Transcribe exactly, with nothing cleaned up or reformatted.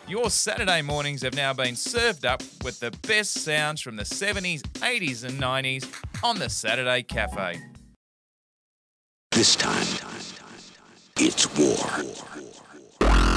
Your Saturday mornings have now been served up with the best sounds from the seventies, eighties and nineties on the Saturday Cafe. This time, it's war.